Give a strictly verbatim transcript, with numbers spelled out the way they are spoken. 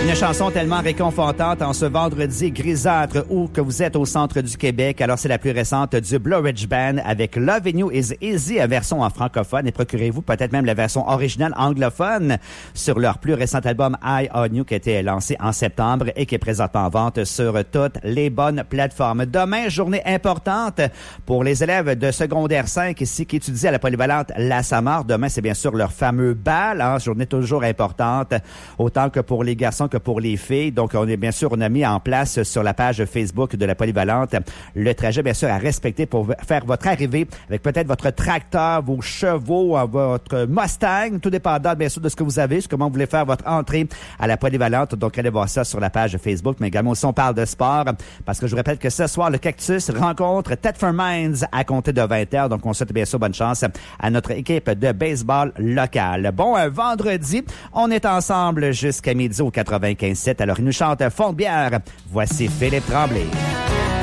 Une chanson tellement réconfortante en ce vendredi grisâtre où que vous êtes au centre du Québec. Alors, c'est la plus récente du Blue Ridge Band avec Lovin' You Is Easy, version en francophone. Et procurez-vous peut-être même la version originale anglophone sur leur plus récent album Eye on You qui a été lancé en septembre et qui est présentement en vente sur toutes les bonnes plateformes. Demain, journée importante pour les élèves de secondaire cinq ici qui étudient à la polyvalente La Samar. Demain, c'est bien sûr leur fameux bal, hein, journée toujours importante, autant que pour les garçons que pour les filles. Donc, on est bien sûr, on a mis en place sur la page Facebook de la Polyvalente le trajet, bien sûr, à respecter pour faire votre arrivée avec peut-être votre tracteur, vos chevaux, votre Mustang, tout dépendant, bien sûr, de ce que vous avez, comment vous voulez faire votre entrée à la Polyvalente. Donc, allez voir ça sur la page Facebook, mais également aussi, on parle de sport, parce que je vous rappelle que ce soir, le Cactus rencontre Thetford Mines à compter de vingt heures. Donc, on souhaite bien sûr bonne chance à notre équipe de baseball locale. Bon, un vendredi, on est ensemble jusqu'à midi au quatre-vingt-quinze sept. Alors, il nous chante Fond de bière. Voici Philippe Tremblay.